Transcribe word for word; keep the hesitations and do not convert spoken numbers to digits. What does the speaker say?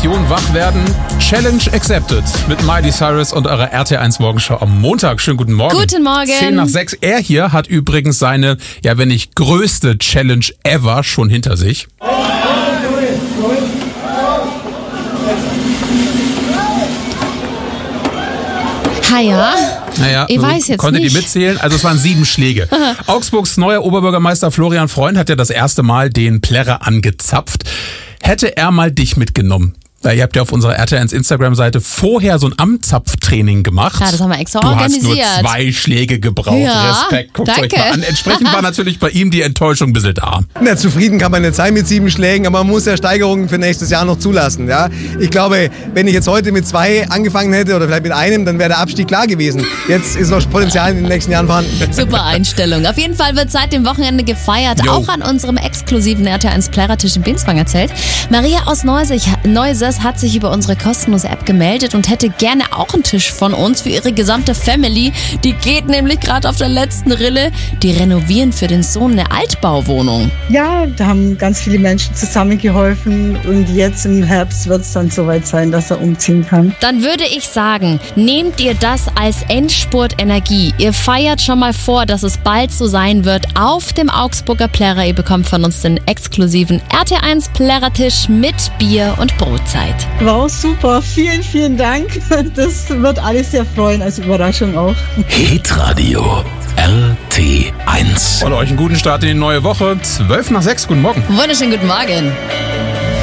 Mission wach werden. Challenge accepted mit Miley Cyrus und eurer R T eins Morgenshow am Montag. Schönen guten Morgen. Guten Morgen. Zehn nach sechs. Er hier hat übrigens seine, ja wenn nicht größte Challenge ever schon hinter sich. Ha ja. Naja, ich weiß jetzt konnte nicht. die mitzählen. Also es waren sieben Schläge. Augsburgs neuer Oberbürgermeister Florian Freund hat ja das erste Mal den Plärrer angezapft. Hätte er mal dich mitgenommen? Weil ihr habt ja auf unserer R T eins Instagram-Seite vorher so ein Amtzapftraining gemacht. Ja, das haben wir extra du organisiert. Du hast nur zwei Schläge gebraucht. Ja, Respekt, guckt danke. euch mal an. Entsprechend war natürlich bei ihm die Enttäuschung ein bisschen da. Na, zufrieden kann man nicht sein mit sieben Schlägen, aber man muss ja Steigerungen für nächstes Jahr noch zulassen. Ja? Ich glaube, wenn ich jetzt heute mit zwei angefangen hätte oder vielleicht mit einem, dann wäre der Abstieg klar gewesen. Jetzt ist noch Potenzial in den nächsten Jahren vorhanden. Super Einstellung. Auf jeden Fall wird seit dem Wochenende gefeiert. Jo. Auch an unserem exklusiven R T eins Plärrertisch in Binswang erzählt. Maria aus Neuses, Neuses hat sich über unsere kostenlose App gemeldet und hätte gerne auch einen Tisch von uns für ihre gesamte Family. Die geht nämlich gerade auf der letzten Rille. Die renovieren für den Sohn eine Altbauwohnung. Ja, da haben ganz viele Menschen zusammengeholfen und jetzt im Herbst wird es dann soweit sein, dass er umziehen kann. Dann würde ich sagen, nehmt ihr das als Endspurt-Energie. Ihr feiert schon mal vor, dass es bald so sein wird auf dem Augsburger Plärrer. Ihr bekommt von uns den exklusiven R T eins Plärrertisch mit Bier und Brotzeit. Wow, super. Vielen, vielen Dank. Das wird alles sehr freuen, als Überraschung auch. Hitradio R T eins. Und euch einen guten Start in die neue Woche. Zwölf nach sechs. Guten Morgen. Wunderschönen guten Morgen.